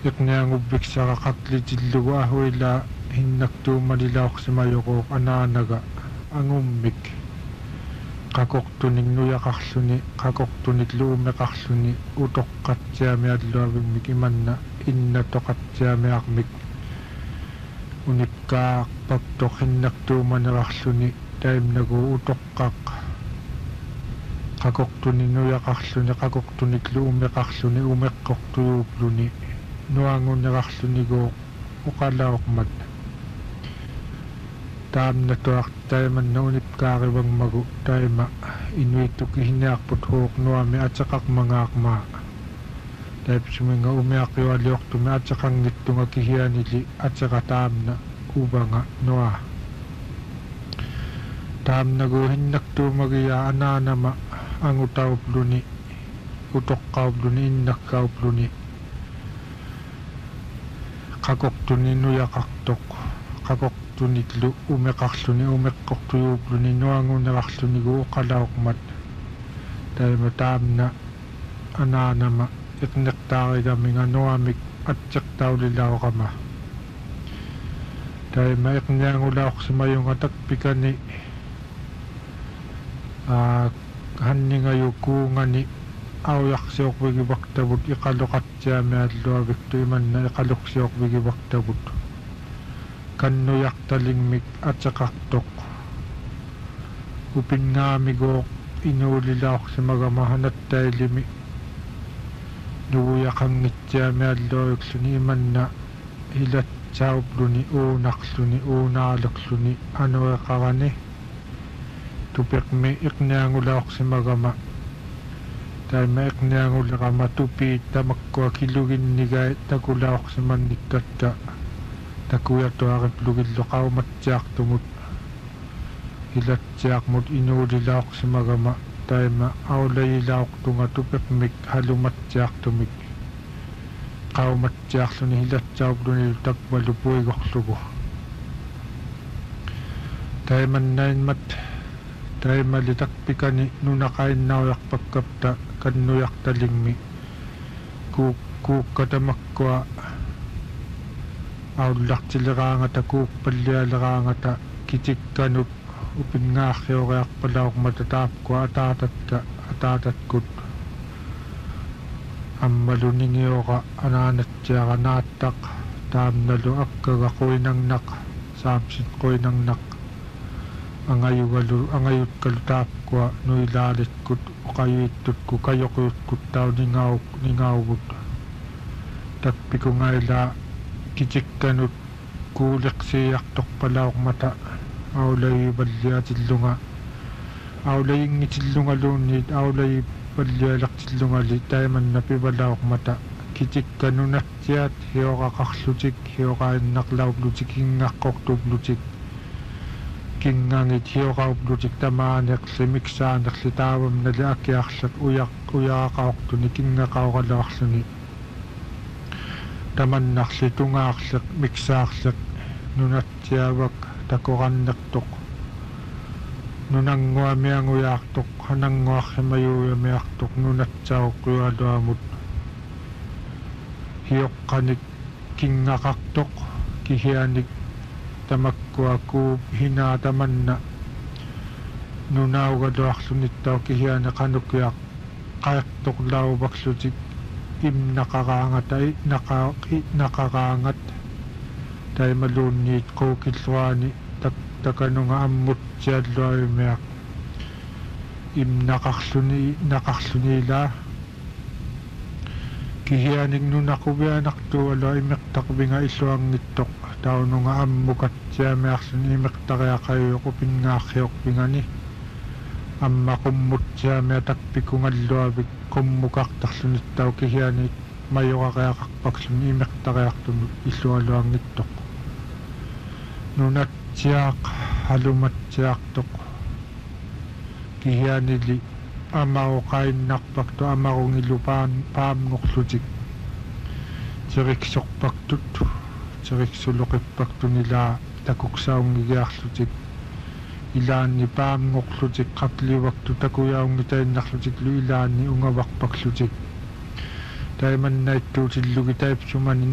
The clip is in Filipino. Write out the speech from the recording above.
iqniangubbik saqaqaqlitillugu ahuila hinnaktuumalilauqsimayoqu anaanaga angummik qaqortunik nuyaqarluni qaqortunik luumeqarluni utoqqatsiamialluavimmik imanna innatoqatsiamiarmik unikkaaqpaktoq hinnaktuumanerarluni taimnagu utoqqaq qaqortunik nuyaqarluni qaqortunik luumeqarluni umeqqortuyuupluni nuangunerarlunigu uqalauqmat taamnatuaq taimanna unipkaarivangmagu taima inuitukihiniarput huuq nuami ataqaqmangaaqmaa taipsuminga umiaqiualiortumi ataqanngittunga kihianili ataqataamna uvanga nua taamnagu hinnaktuumagiya anaanama angutaupluni utoqqaupluni innakkaupluni qaqortuni nuyaqartoq qaqortuniklu umeqarluni umeqqortuyuupluni nuangunerarlunigu uqalauqmat taima taamna anaanama iqniqtaarigaminga nuamik atseqtaulilauqama taima iqniangulauqsimayunga takpikani hanningayukuungani aujaqsiorpigivaqtavut iqaluqatsiamialluaviktu imanna iqaluqsiorpigivaqtavut kannuyaqtalimmik atseqartoq upingaamiguoq inuulilauqsimagama hanattailimi nuvuyaqangitsiamialluavikluni imanna hilatsaupluni uunaqluni uunaaluqluni anueqarani tupiqmi iqniangulauqsimagama taima iqniangulerama tupiit tamakkua kiluginnigai takulauqsimannikkatta takuyatuaripplugillu qaumatsiartumut hilatsiarmut inuulilauqsimagama taima aulayilaauqtunga tupiqmik halumatsiartumik qaumatsiarluni hilatsaupluni takmalu puigorlugu taimannainmat taimali takpikani nunaqainnaujarpakkapta kannuyaqtalingmi kuukkatamakkua aullartileraangata kuuppallialeraangata kitikkanut upingaarrioriarpalauqmata taapkua ataatatkut ammaluningioqa anaanatsiara naattaq taamnalu akkaga quinangnaq saapsit quinangnaq angayutkalu taapkua nuilaalitkut uqayuittutku kayoquyutkuttau ningauvut takpikungailaa kitikkanut kuuliqsiiartorpalauqmata aulayivalliatillunga aulayinngitillungaluunniit aulayipallialertillungali taimanna pivalauqmata kitikkanunatsiat hioqaqarlutik hioqainnaqlauplutik hingaqqortuplutik kingangit hioqauplutik tamaaneqli miksaaneqli taavamnali akiarlaq uyaaqaortuni kingaqauqalaarluni tamannarli tungaarleq miksaarleq nunatsiavak takorannertoq nunanguamianguyaartoq hananguarrimayuuyamiartoq nunatsauqqualuamut hioqqanik kingaqartoq kihianik tamakkuakuup hinaatamanna nunaugaluarlunittau kihiane qanukiaq qaertoq lauvaklutik imnaqaraangata naqaraangat taimaluunniit quukilluaani takanunga ammutsialluavimeaq imnaqarluniila kihianik nunaquvianartualua imeqtaqvinga illuangittoq taununga ammukatsiamiarluni imeqtariaqayuqupingaarriorpingani amma qummutsiamia takpikungalluavik qummukartarlunittau kihiani mayoqaqiaqarpaksluni imeqtariartunut illualuangittoq nunatsiaaq halumatsiaartoq kihianili amauqainnarpaktu amarungilu paamngorlutik tiriksorpaktut tiriksuloqippaktunilaa takuksaungigiarlutik ilaanni paamngorlutik qapliuvaktu takuyaungitainnarlutiklu ilaanni ungavarpaklutik taimannaittuutillugi taipsumani